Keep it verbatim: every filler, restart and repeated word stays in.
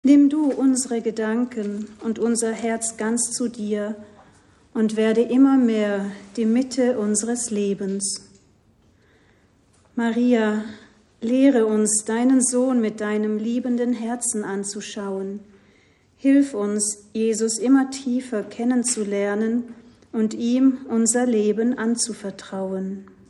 Nimm du unsere Gedanken und unser Herz ganz zu dir und werde immer mehr die Mitte unseres Lebens. Maria, lehre uns, deinen Sohn mit deinem liebenden Herzen anzuschauen. Hilf uns, Jesus immer tiefer kennenzulernen und ihm unser Leben anzuvertrauen.